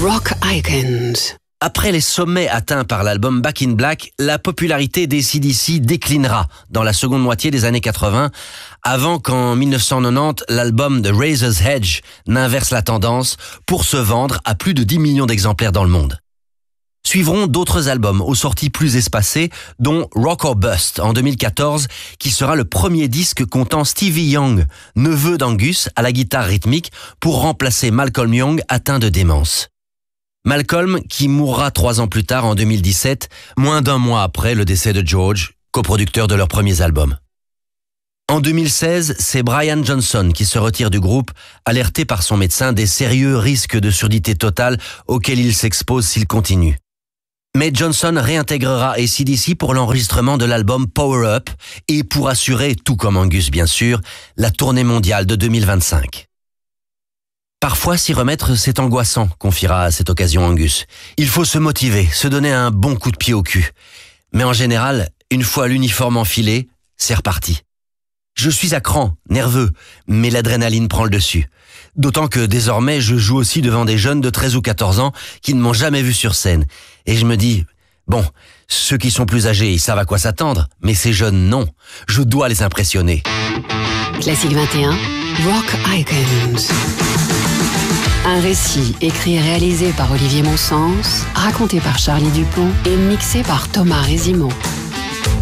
Rock Icons. Après les sommets atteints par l'album Back in Black, la popularité des AC/DC déclinera dans la seconde moitié des années 80, avant qu'en 1990, l'album The Razor's Edge n'inverse la tendance pour se vendre à plus de 10 millions d'exemplaires dans le monde. Suivront d'autres albums aux sorties plus espacées, dont Rock or Bust en 2014, qui sera le premier disque comptant Stevie Young, neveu d'Angus, à la guitare rythmique, pour remplacer Malcolm Young atteint de démence. Malcolm, qui mourra 3 ans plus tard en 2017, moins d'un mois après le décès de George, coproducteur de leurs premiers albums. En 2016, c'est Brian Johnson qui se retire du groupe, alerté par son médecin des sérieux risques de surdité totale auxquels il s'expose s'il continue. Mais Johnson réintégrera AC/DC pour l'enregistrement de l'album Power Up et pour assurer, tout comme Angus bien sûr, la tournée mondiale de 2025. Parfois, s'y remettre, c'est angoissant, confiera à cette occasion Angus. Il faut se motiver, se donner un bon coup de pied au cul. Mais en général, une fois l'uniforme enfilé, c'est reparti. Je suis à cran, nerveux, mais l'adrénaline prend le dessus. D'autant que désormais, je joue aussi devant des jeunes de 13 ou 14 ans qui ne m'ont jamais vu sur scène. Et je me dis, bon, ceux qui sont plus âgés, ils savent à quoi s'attendre, mais ces jeunes, non. Je dois les impressionner. Classique 21, Rock Icons. Un récit écrit et réalisé par Olivier Monsens, raconté par Charlie Dupont et mixé par Thomas Résimont.